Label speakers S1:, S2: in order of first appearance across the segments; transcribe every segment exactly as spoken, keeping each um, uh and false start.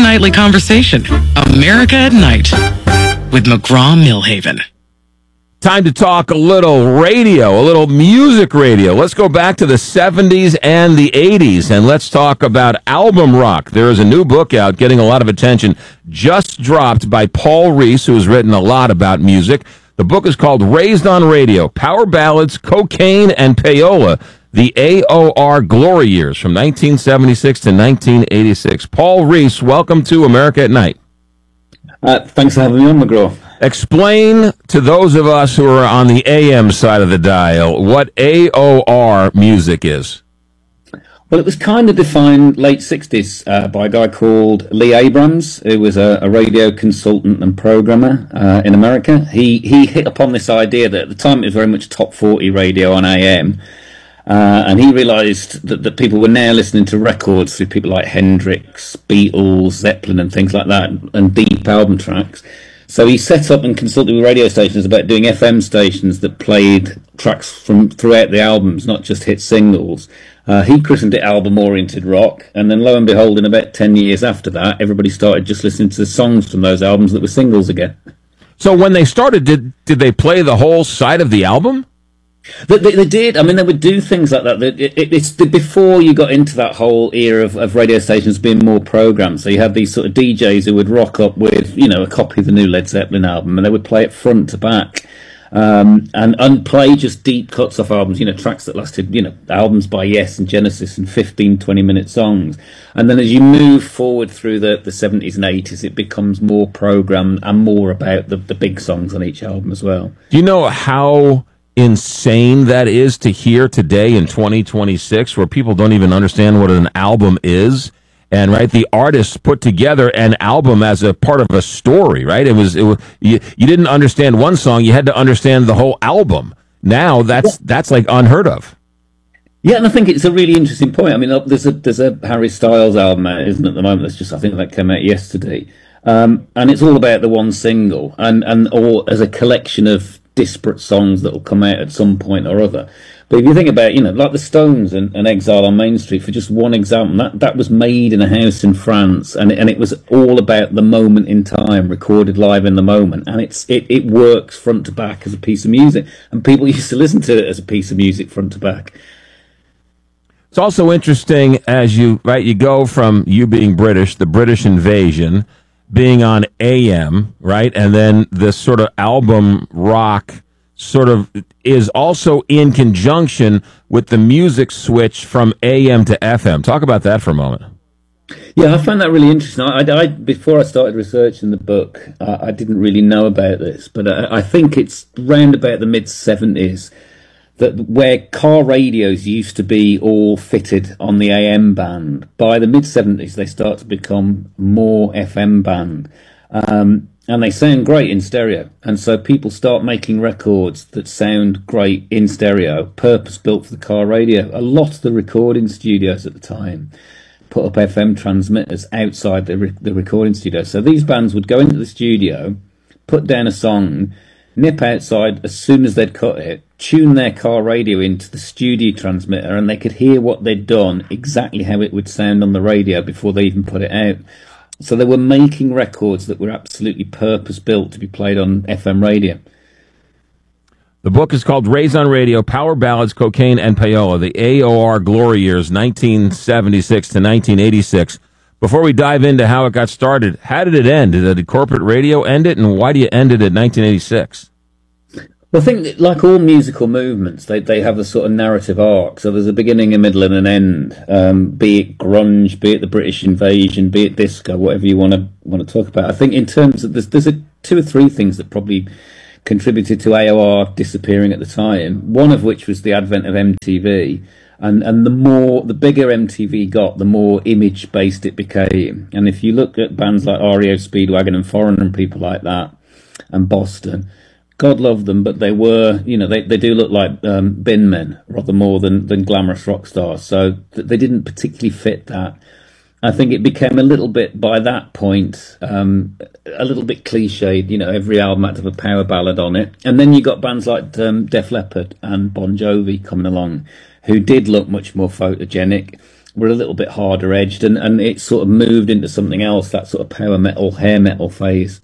S1: nightly conversation. America at Night with McGraw-Millhaven.
S2: Time to talk a little radio, a little music radio. Let's go back to the seventies and the eighties, and let's talk about album rock. There is a new book out getting a lot of attention, just dropped by Paul Reese, who has written a lot about music. The book is called Raised on Radio, Power Ballads, Cocaine, and Payola, the A O R Glory Years from nineteen seventy-six to nineteen eighty-six. Paul Reese, welcome to America at Night.
S3: Uh, thanks for having me on, McGraw.
S2: Explain to those of us who are on the A M side of the dial what A O R music is.
S3: Well, it was kind of defined late sixties uh, by a guy called Lee Abrams, who was a, a radio consultant and programmer uh, in America. He he hit upon this idea that at the time it was very much top forty radio on A M. Uh, and he realised that, that people were now listening to records through people like Hendrix, Beatles, Zeppelin and things like that, and deep album tracks. So he set up and consulted with radio stations about doing F M stations that played tracks from throughout the albums, not just hit singles. Uh, he christened it album-oriented rock, and then lo and behold, in about ten years after that, everybody started just listening to the songs from those albums that were singles again.
S2: So when they started, did did they play the whole side of the album?
S3: They, they, they did. I mean, they would do things like that. It, it, it's the, before you got into that whole era of, of radio stations being more programmed. So you had these sort of D Js who would rock up with, you know, a copy of the new Led Zeppelin album, and they would play it front to back, um, and and play just deep cuts off albums. You know, tracks that lasted, you know, albums by Yes and Genesis and fifteen, twenty minute songs. And then as you move forward through the, the seventies and eighties, it becomes more programmed and more about the, the big songs on each album as well.
S2: Do you know how insane that is to hear today in twenty twenty-six, where people don't even understand what an album is? And right, the artists put together an album as a part of a story, right? It was, it was you, you didn't understand one song, you had to understand the whole album. Now that's that's like unheard of.
S3: Yeah, and I think it's a really interesting point. I mean, there's a there's a Harry Styles album out, isn't it, at the moment? That's just, I think that came out yesterday, um, and it's all about the one single, and and or as a collection of disparate songs that will come out at some point or other. But if you think about, you know, like the Stones and, and Exile on Main Street, for just one example, that, that was made in a house in France, and and it was all about the moment in time, recorded live in the moment, and it's it, it works front to back as a piece of music, and people used to listen to it as a piece of music front to back.
S2: It's also interesting as you, right, you go from you being British, the British invasion, being on A M, right? And then this sort of album rock sort of is also in conjunction with the music switch from A M to F M. Talk about that for a moment.
S3: Yeah, I found that really interesting. I, I before I started researching the book, uh, I didn't really know about this, but I, I think it's round about the mid seventies that where car radios used to be all fitted on the A M band, by the mid seventies they start to become more F M band, um, and they sound great in stereo. And so people start making records that sound great in stereo, purpose built for the car radio. A lot of the recording studios at the time put up F M transmitters outside the re- the recording studio. So these bands would go into the studio, put down a song, nip outside as soon as they'd cut it, tune their car radio into the studio transmitter, and they could hear what they'd done, exactly how it would sound on the radio before they even put it out. So they were making records that were absolutely purpose-built to be played on F M radio.
S2: The book is called Raised on Radio, Power Ballads, Cocaine, and Payola, the A O R Glory Years, nineteen seventy-six to nineteen eighty-six. Before we dive into how it got started, how did it end? Did corporate radio end it, and why do you end it at nineteen eighty-six?
S3: Well, I think that, like all musical movements, they they have a sort of narrative arc. So there's a beginning, a middle, and an end. Um, be it grunge, be it the British invasion, be it disco, whatever you want to want to talk about. I think in terms of there's there's a, two or three things that probably contributed to A O R disappearing at the time. One of which was the advent of M T V, and and the more the bigger M T V got, the more image based it became. And if you look at bands like R E O Speedwagon and Foreigner and people like that, and Boston, God love them, but they were, you know, they, they do look like um, bin men rather more than, than glamorous rock stars. So th- they didn't particularly fit that. I think it became a little bit, by that point, um, a little bit cliched. You know, every album had to have a power ballad on it. And then you got bands like um, Def Leppard and Bon Jovi coming along, who did look much more photogenic, were a little bit harder edged, and, and it sort of moved into something else, that sort of power metal, hair metal phase.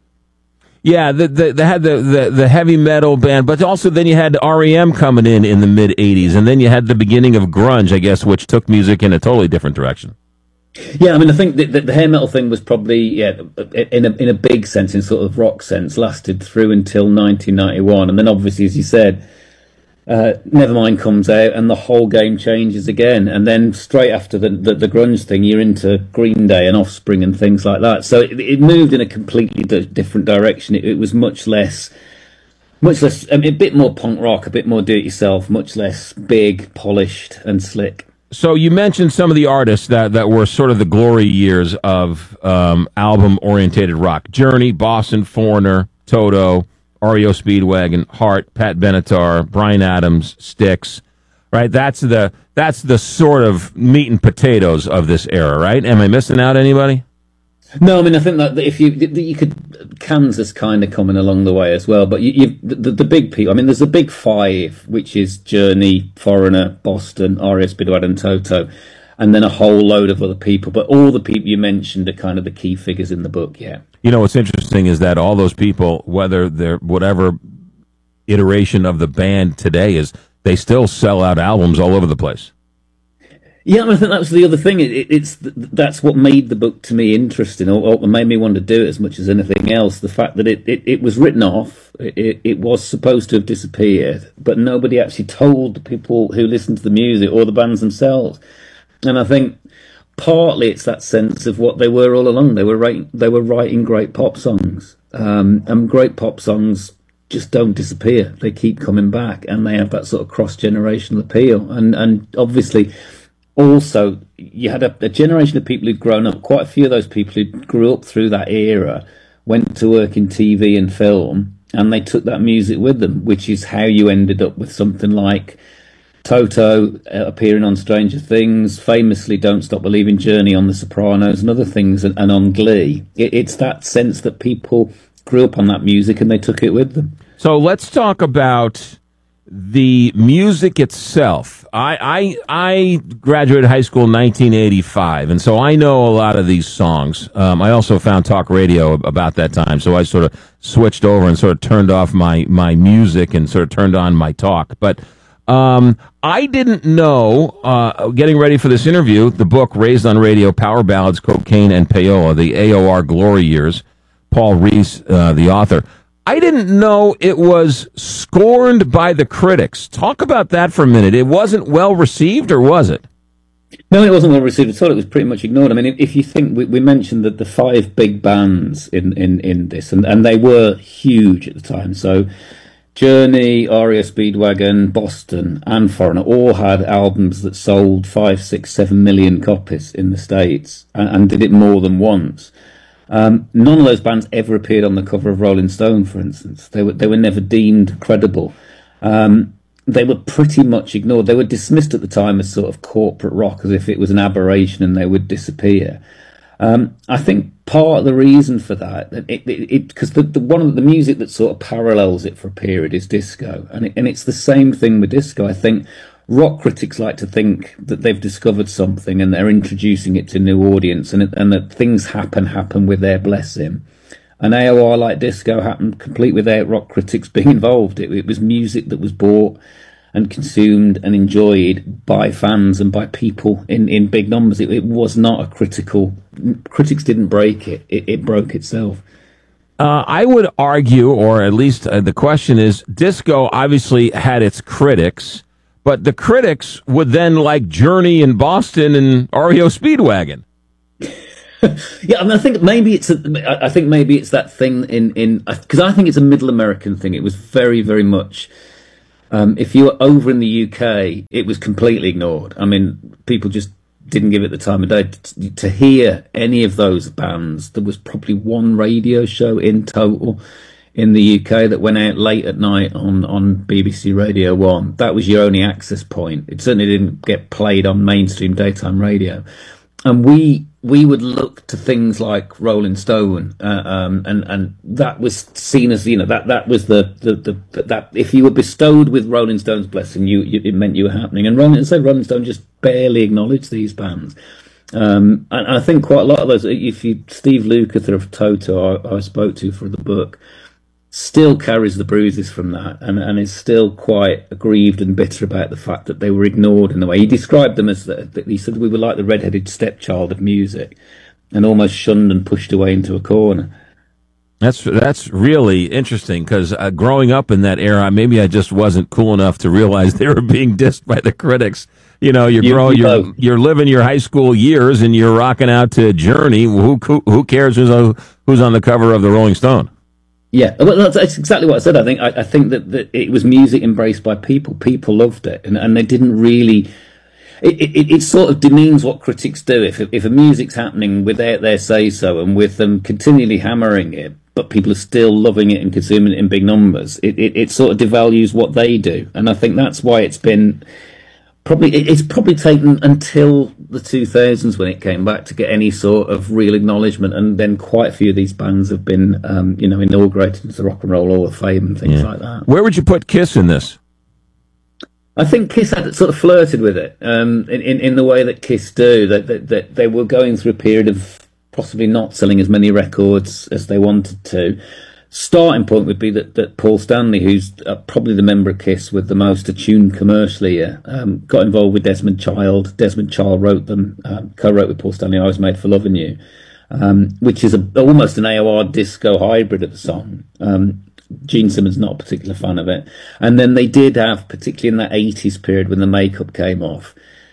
S2: Yeah, the, the, they had the, the, the heavy metal band, but also then you had R E M coming in in the mid eighties, and then you had the beginning of grunge, I guess, which took music in a totally different direction.
S3: Yeah, I mean, I think that the hair metal thing was probably, yeah, in a in a big sense, in sort of rock sense, lasted through until nineteen ninety-one, and then obviously, as you said, uh, Nevermind comes out, and the whole game changes again, and then straight after the, the the grunge thing, you're into Green Day and Offspring and things like that. So it, it moved in a completely d- different direction. It, it was much less, much less, I mean, a bit more punk rock, a bit more do-it-yourself, much less big, polished, and slick.
S2: So you mentioned some of the artists that, that were sort of the glory years of um, album-orientated rock: Journey, Boston, Foreigner, Toto, R E O Speedwagon, Heart, Pat Benatar, Bryan Adams, Styx, right? That's the that's the sort of meat and potatoes of this era, right? Am I missing out anybody?
S3: No, I mean, I think that if you you could, Kansas kind of coming along the way as well, but you, you've the, the big people. I mean, there's a big five, which is Journey, Foreigner, Boston, R E O Speedwagon, and Toto, and then a whole load of other people. But all the people you mentioned are kind of the key figures in the book. Yeah.
S2: You know, what's interesting is that all those people, whether they're whatever iteration of the band today is, they still sell out albums all over the place.
S3: Yeah, I, mean, I think that was the other thing. It, it, it's that's what made the book to me interesting, or, or made me want to do it as much as anything else. The fact that it, it, it was written off, it, it was supposed to have disappeared, but nobody actually told the people who listened to the music or the bands themselves. And I think partly it's that sense of what they were all along. They were writing, they were writing great pop songs, um, and great pop songs just don't disappear. They keep coming back, and they have that sort of cross-generational appeal. And and obviously, also, you had a, a generation of people who'd grown up. Quite a few of those people who grew up through that era went to work in T V and film, and they took that music with them, which is how you ended up with something like Toto uh, appearing on Stranger Things, famously Don't Stop Believing, Journey on The Sopranos, and other things, and, and on Glee. It, it's that sense that people grew up on that music and they took it with them.
S2: So let's talk about the music itself. I I, I graduated high school in nineteen eighty-five, and so I know a lot of these songs. Um, I also found talk radio about that time, so I sort of switched over and sort of turned off my, my music and sort of turned on my talk. But um, I didn't know, uh, getting ready for this interview, the book Raised on Radio, Power Ballads, Cocaine, and Payola, the A O R Glory Years, Paul Rees, uh, the author. I didn't know it was scorned by the critics. Talk about that for a minute. It wasn't well received, or was it?
S3: No, it wasn't well received at all. It was pretty much ignored. I mean, if, if you think, we, we mentioned that the five big bands in, in, in this, and, and they were huge at the time. So Journey, R E O Speedwagon, Boston, and Foreigner all had albums that sold five, six, seven million copies in the States, and, and did it more than once. Um, none of those bands ever appeared on the cover of Rolling Stone, for instance. They were they were never deemed credible. Um, they were pretty much ignored. They were dismissed at the time as sort of corporate rock, as if it was an aberration and they would disappear. Um, I think part of the reason for that, it because the, the one of the music that sort of parallels it for a period is disco, and it, and it's the same thing with disco. I think rock critics like to think that they've discovered something and they're introducing it to a new audience, and it, and that things happen happen with their blessing. And A O R, like disco, happened complete without rock critics being involved. It, it was music that was bought and consumed and enjoyed by fans and by people in, in big numbers. It, it was not a critical... Critics didn't break it. It, it broke itself.
S2: Uh, I would argue, or at least uh, the question is, disco obviously had its critics, but the critics would then like Journey in Boston and R E O Speedwagon.
S3: Yeah, I mean, I think maybe it's a, I think maybe it's that thing in in because I think it's a Middle American thing. It was very very much. Um, if you were over in the U K, it was completely ignored. I mean, people just didn't give it the time of day to, to hear any of those bands. There was probably one radio show in total in the U K that went out late at night on, on B B C Radio one. That was your only access point. It certainly didn't get played on mainstream daytime radio. And we we would look to things like Rolling Stone, uh, um, and and that was seen as, you know, that that was the the, the that if you were bestowed with Rolling Stone's blessing, you, you it meant you were happening. And Rolling, so Rolling Stone just barely acknowledged these bands. Um, and I think quite a lot of those, if you Steve Lukather of Toto, I, I spoke to for the book, still carries the bruises from that, and, and is still quite aggrieved and bitter about the fact that they were ignored in the way. He described them as, the, he said, we were like the red-headed stepchild of music, and almost shunned and pushed away into a corner.
S2: That's that's really interesting, because uh, growing up in that era, maybe I just wasn't cool enough to realize they were being dissed by the critics. You know, you're
S3: You-
S2: growing,
S3: you
S2: you're
S3: know.
S2: you're living your high school years, and you're rocking out to Journey. Who who, who cares who's on, who's on the cover of the Rolling Stone?
S3: Yeah, well, that's, that's exactly what I said. I think I, I think that, that it was music embraced by people. People loved it, and, and they didn't really. It, it, it sort of demeans what critics do. If if a music's happening without their say so, and with them continually hammering it, but people are still loving it and consuming it in big numbers, it, it, it sort of devalues what they do. And I think that's why it's been probably it, it's probably taken until the two thousands when it came back to get any sort of real acknowledgement. And then quite a few of these bands have been, um, you know, inaugurated into the Rock and Roll Hall of Fame and things
S2: Yeah.
S3: like that.
S2: Where would you put Kiss in this?
S3: I think Kiss had sort of flirted with it um, in, in in the way that Kiss do. That, that that they were going through a period of possibly not selling as many records as they wanted to. Starting point would be that, that Paul Stanley, who's uh, probably the member of Kiss with the most attuned commercially, uh, um, got involved with Desmond Child. Desmond Child wrote them, um, co-wrote with Paul Stanley, I Was Made for Loving You, um, which is a, almost an A O R disco hybrid of the song. Um, Gene Simmons not a particular fan of it. And then they did have, particularly in that eighties period when the makeup came off,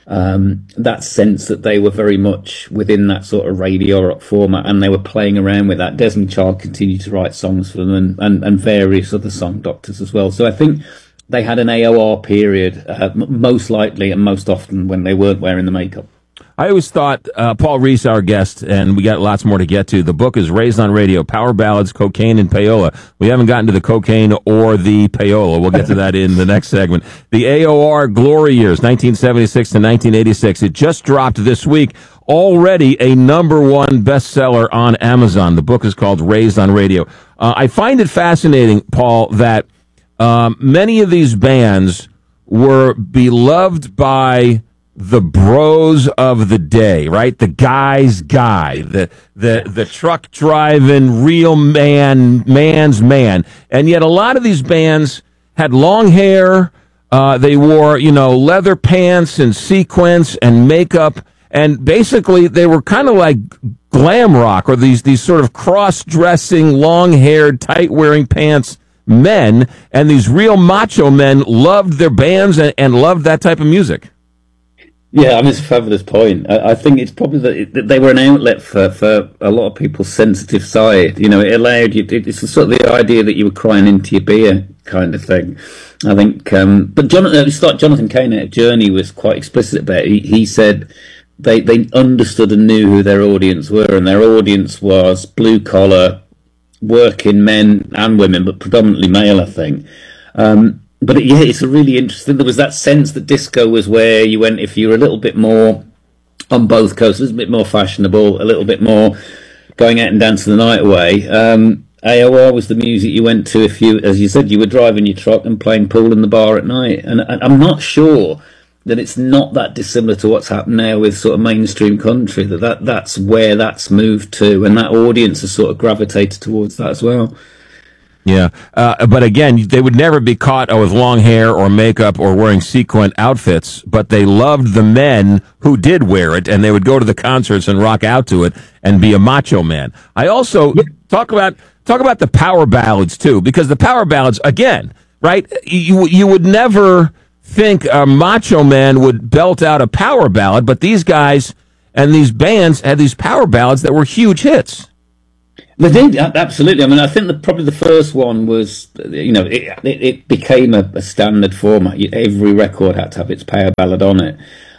S3: um, that sense that they were very much within that sort of radio rock format, and they were playing around with that. Desmond Child continued to write songs for them, and, and, and various other song doctors as well. So I think they had an A O R period, uh, m- most likely and most often when they weren't wearing the makeup.
S2: I always thought uh, Paul Reese, our guest, and we got lots more to get to. The book is Raised on Radio, Power Ballads, Cocaine, and Payola. We haven't gotten to the cocaine or the payola. We'll get to that in the next segment. The A O R Glory Years, nineteen seventy-six to nineteen eighty-six. It just dropped this week. Already a number one bestseller on Amazon. The book is called Raised on Radio. Uh, I find it fascinating, Paul, that um, many of these bands were beloved by the bros of the day, right? The guy's guy, the the the truck driving real man, man's man. And yet a lot of these bands had long hair, uh, they wore, you know, leather pants and sequins and makeup, and basically they were kind of like glam rock, or these these sort of cross-dressing, long-haired, tight-wearing pants men, and these real macho men loved their bands and, and loved that type of music.
S3: Yeah, I mean, it's a fabulous point. I, I think it's probably that, that they were an outlet for, for a lot of people's sensitive side. You know, it allowed you, it, it's sort of the idea that you were crying into your beer kind of thing. I think, um, but Jonathan, it's like Jonathan Cain at Journey was quite explicit about it. He, he said they, they understood and knew who their audience were, and their audience was blue collar, working men and women, but predominantly male, I think. Um, But it, yeah, it's a really interesting. There was that sense that disco was where you went if you were a little bit more on both coasts, a little bit more fashionable, a little bit more going out and dancing the night away. Um, A O R was the music you went to if you, as you said, you were driving your truck and playing pool in the bar at night. And, and I'm not sure that it's not that dissimilar to what's happened now with sort of mainstream country. That, that that's where that's moved to, and that audience has sort of gravitated towards that as well.
S2: Yeah, uh, but again, they would never be caught with long hair or makeup or wearing sequin outfits, but they loved the men who did wear it, and they would go to the concerts and rock out to it and be a macho man. I also yeah. talk about talk about the power ballads, too, because the power ballads, again, right, you, you would never think a macho man would belt out a power ballad, but these guys and these bands had these power ballads that were huge hits.
S3: They did, absolutely. I mean, I think that probably the first one was, you know, it, it, it became a, a standard format. Every record had to have its power ballad on it.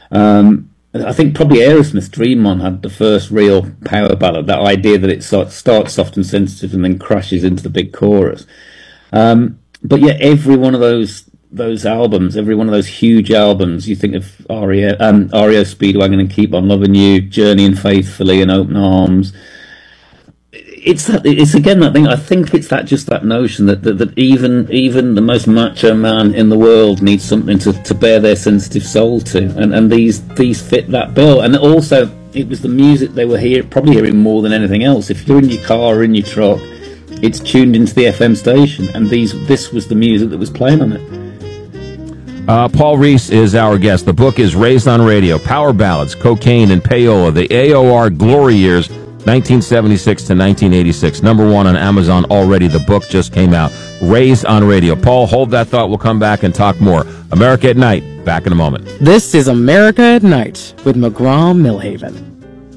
S3: Um, I think probably Aerosmith Dream On had the first real power ballad, that idea that it sort of starts soft and sensitive and then crashes into the big chorus. Um, but yeah, every one of those those albums, every one of those huge albums. You think of R E O, um, R E O Speedwagon and Keep On Loving You, Journey and Faithfully and Open Arms. It's that. It's again that thing. I think it's that just that notion that, that that even even the most macho man in the world needs something to, to bear their sensitive soul to, and and these these fit that bill. And also, it was the music they were here probably hearing more than anything else. If you're in your car or in your truck, it's tuned into the F M station, and these this was the music that was playing on it.
S2: Uh, Paul Reese is our guest. The book is Raised on Radio: Power Ballads, Cocaine, and Payola, the A O R Glory Years, nineteen seventy-six to nineteen eighty-six. Number one on Amazon already. The book just came out. Raised on Radio. Paul, hold that thought. We'll come back and talk more. America at Night. Back in a moment.
S1: This is America at Night with McGraw Millhaven.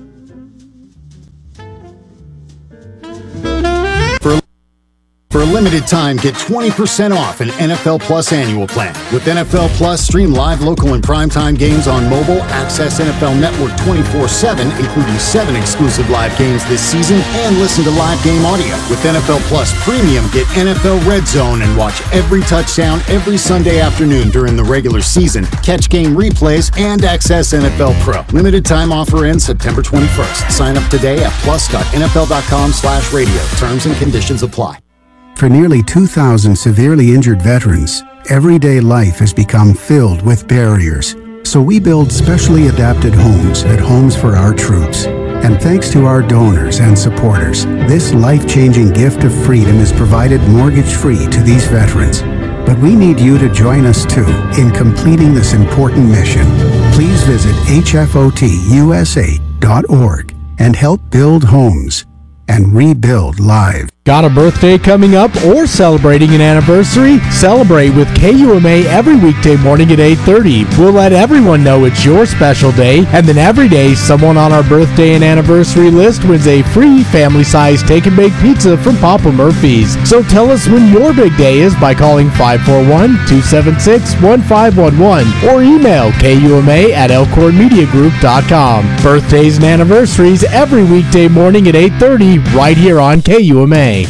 S4: For a limited time, get twenty percent off an N F L Plus annual plan. With N F L Plus, stream live, local, and primetime games on mobile, access N F L Network twenty-four seven, including seven exclusive live games this season, and listen to live game audio. With N F L Plus Premium, get N F L Red Zone and watch every touchdown every Sunday afternoon during the regular season, catch game replays, and access N F L Pro. Limited time offer ends September twenty-first. Sign up today at plus.nfl.com slash radio. Terms and conditions apply.
S5: For nearly two thousand severely injured veterans, everyday life has become filled with barriers. So we build specially adapted homes at Homes for Our Troops. And thanks to our donors and supporters, this life-changing gift of freedom is provided mortgage-free to these veterans. But we need you to join us too in completing this important mission. Please visit H F O T U S A dot org and help build homes and rebuild lives.
S6: Got a birthday coming up or celebrating an anniversary? Celebrate with K U M A every weekday morning at eight thirty. We'll let everyone know it's your special day, and then every day someone on our birthday and anniversary list wins a free family-sized take-and-bake pizza from Papa Murphy's. So tell us when your big day is by calling five four one, two seven six, one five one one or email K U M A at elkhorn media group dot com. Birthdays and anniversaries every weekday morning at eight thirty right here on K U M A.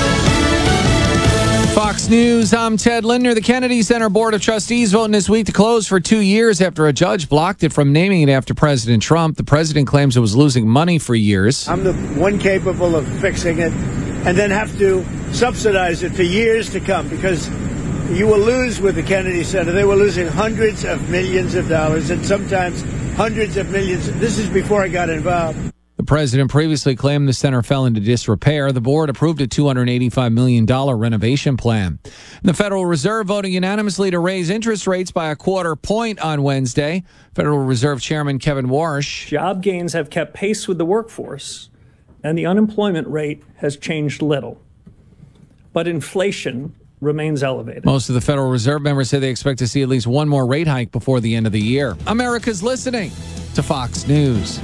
S7: Fox News, I'm Ted Lindner. The Kennedy Center Board of Trustees voting this week to close for two years after a judge blocked it from naming it after President Trump. The president claims it was losing money for years.
S8: I'm the one capable of fixing it and then have to subsidize it for years to come, because you will lose with the Kennedy Center. They were losing hundreds of millions of dollars and sometimes hundreds of millions. This is before I got involved.
S7: The president previously claimed the center fell into disrepair. The board approved a two hundred eighty-five million dollars renovation plan. The Federal Reserve voted unanimously to raise interest rates by a quarter point on Wednesday. Federal Reserve Chairman Kevin Warsh.
S9: Job gains have kept pace with the workforce, and the unemployment rate has changed little. But inflation remains elevated.
S7: Most of the Federal Reserve members say they expect to see at least one more rate hike before the end of the year. America's listening to Fox News.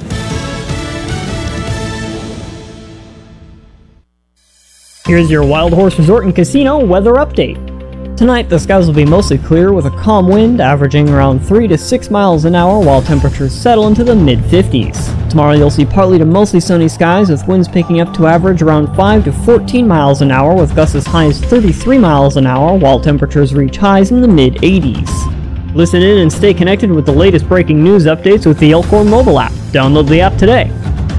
S10: Here's your Wild Horse Resort and Casino weather update. Tonight, the skies will be mostly clear with a calm wind averaging around three to six miles an hour while temperatures settle into the mid fifties. Tomorrow, you'll see partly to mostly sunny skies with winds picking up to average around five to fourteen miles an hour with gusts as high as thirty-three miles an hour while temperatures reach highs in the mid eighties. Listen in and stay connected with the latest breaking news updates with the Elkhorn mobile app. Download the app today.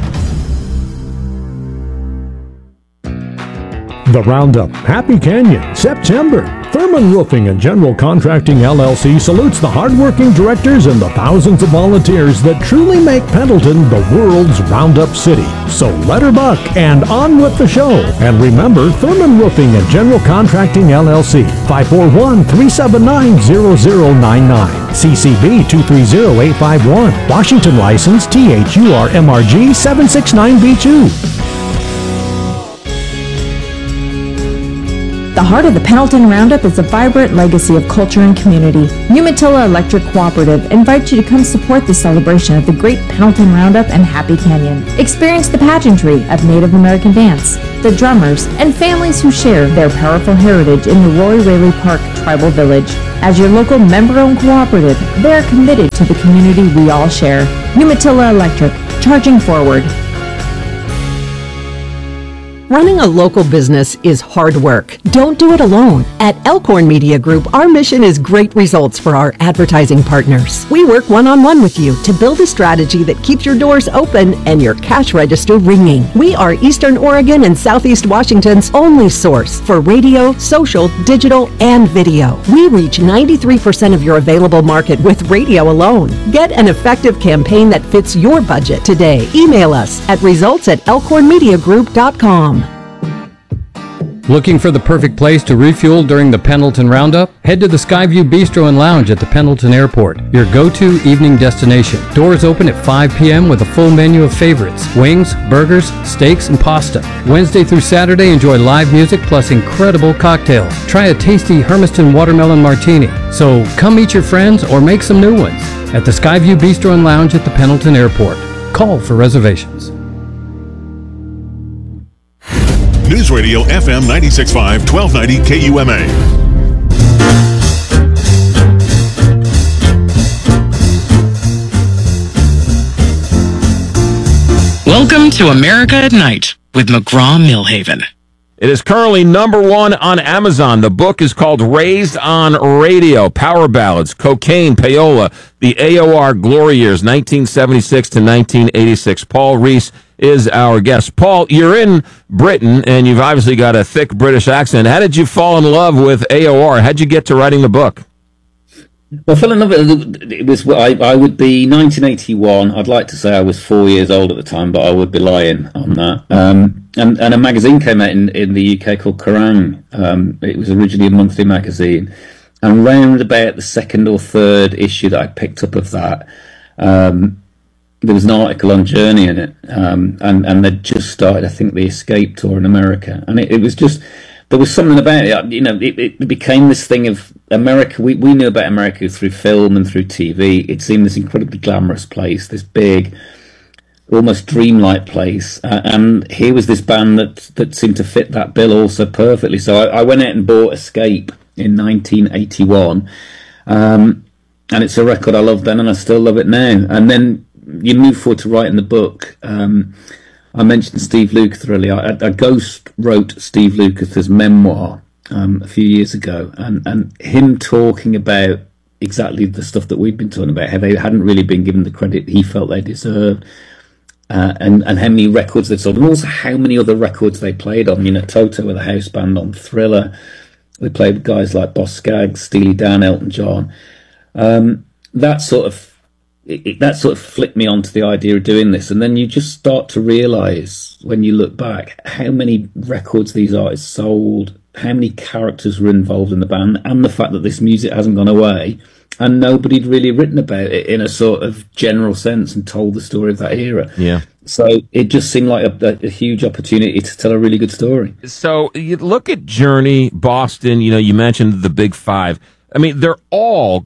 S11: The Roundup, Happy Canyon, September. Thurman Roofing and General Contracting L L C salutes the hardworking directors and the thousands of volunteers that truly make Pendleton the world's Roundup city. So let her buck and on with the show. And remember, Thurman Roofing and General Contracting L L C, five four one, three seven nine, zero zero nine nine. C C B two three zero eight five one. Washington license T H U R M R G seven six nine B two.
S12: The heart of the Pendleton Roundup is a vibrant legacy of culture and community. Umatilla Electric Cooperative invites you to come support the celebration of the Great Pendleton Roundup and Happy Canyon. Experience the pageantry of Native American dance, the drummers, and families who share their powerful heritage in the Roy Raley Park Tribal Village. As your local member-owned cooperative, they are committed to the community we all share. Umatilla Electric, charging forward.
S13: Running a local business is hard work. Don't do it alone. At Elkhorn Media Group, our mission is great results for our advertising partners. We work one-on-one with you to build a strategy that keeps your doors open and your cash register ringing. We are Eastern Oregon and Southeast Washington's only source for radio, social, digital, and video. We reach ninety-three percent of your available market with radio alone. Get an effective campaign that fits your budget today. Email us at results at elkhorn media group dot com.
S14: Looking for the perfect place to refuel during the Pendleton Roundup? Head to the Skyview Bistro and Lounge at the Pendleton Airport, your go-to evening destination. Doors open at five p.m. with a full menu of favorites: wings, burgers, steaks, and pasta. Wednesday through Saturday, enjoy live music plus incredible cocktails. Try a tasty Hermiston Watermelon Martini. So come meet your friends or make some new ones at the Skyview Bistro and Lounge at the Pendleton Airport. Call for reservations.
S15: News Radio F M ninety-six point five, twelve ninety K U M A.
S1: Welcome to America at Night with McGraw-Millhaven.
S2: It is currently number one on Amazon. The book is called Raised on Radio, Power Ballads, Cocaine, Payola, the A O R Glory Years, nineteen seventy-six to nineteen eighty-six. Paul Rees is our guest. Paul, you're in Britain, and you've obviously got a thick British accent. How did you fall in love with A O R? How'd you get to writing the book?
S3: Well, I fell in love with it. It was I, I would be nineteen eighty-one. I'd like to say I was four years old at the time, but I would be lying on that. Um, and, and a magazine came out in, in the U K called Kerrang. Um, it was originally a monthly magazine, and round about the second or third issue that I picked up of that, um, there was an article on Journey in it, um, and and they'd just started, I think, the Escape tour in America, and it, it was just. There was something about it, you know, it, it became this thing of America. We, we knew about America through film and through T V. It seemed this incredibly glamorous place, this big, almost dreamlike place. Uh, and here was this band that, that seemed to fit that bill also perfectly. So I, I went out and bought Escape in nineteen eighty-one. Um, and it's a record I loved then and I still love it now. And then you move forward to writing the book. Um, I mentioned Steve Lukather earlier. I, I ghost wrote Steve Lukather's memoir um, a few years ago, and, and him talking about exactly the stuff that we've been talking about, how they hadn't really been given the credit he felt they deserved, uh, and, and how many records they'd sold, and also how many other records they played on. You know, Toto with a house band on Thriller. They played with guys like Boss Skaggs, Steely Dan, Elton John. Um, that sort of It, it, that sort of flicked me onto the idea of doing this, and then you just start to realise when you look back how many records these artists sold, how many characters were involved in the band, and the fact that this music hasn't gone away, and nobody'd really written about it in a sort of general sense and told the story of that era.
S2: Yeah.
S3: So it just seemed like a, a huge opportunity to tell a really good story.
S2: So you look at Journey, Boston. You know, you mentioned the Big Five. I mean, they're all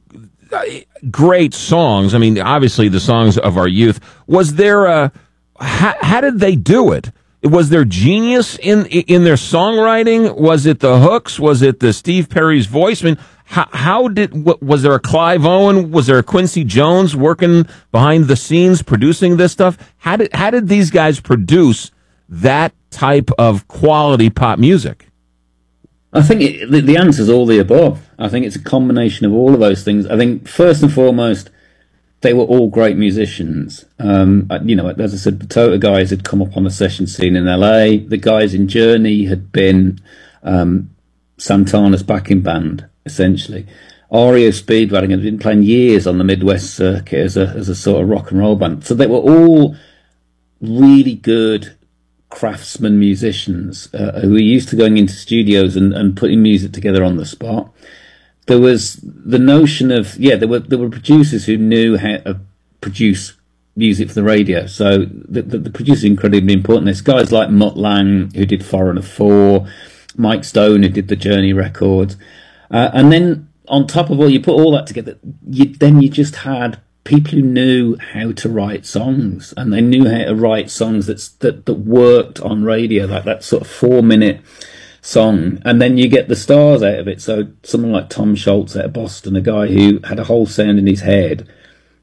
S2: great songs. I mean, obviously the songs of our youth. Was there a, how, how did they do it? Was there genius in in their songwriting? Was it the hooks? Was it the Steve Perry's voice? I mean, how, how did, was there a Clive Owen? Was there a Quincy Jones working behind the scenes producing this stuff? How did, how did these guys produce that type of quality pop music?
S3: I think it, the, the answer is all the above. I think it's a combination of all of those things. I think first and foremost, they were all great musicians. Um, you know, as I said, the Toto guys had come up on the session scene in L A. The guys in Journey had been um, Santana's backing band, essentially. R E O Speedwagon had been playing years on the Midwest circuit as a as a sort of rock and roll band. So they were all really good craftsmen musicians uh, who were used to going into studios and, and putting music together on the spot. There was the notion of, yeah, there were there were producers who knew how to produce music for the radio. So the, the, the producers are incredibly important. There's guys like Mutt Lange, who did Foreigner four, Mike Stone, who did the Journey records. Uh, and then on top of all, you put all that together, you, then you just had people who knew how to write songs, and they knew how to write songs that's, that that worked on radio, like that sort of four-minute song, and then you get the stars out of it. So someone like Tom Scholz out of Boston, a guy who had a whole sound in his head,